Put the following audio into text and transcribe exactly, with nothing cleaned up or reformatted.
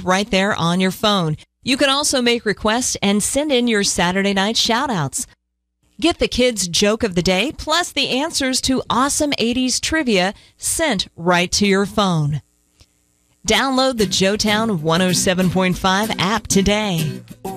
right there on your phone. You can also make requests and send in your Saturday night shout-outs. Get the kids' joke of the day, plus the answers to awesome eighties trivia sent right to your phone. Download the Joetown one oh seven point five app today.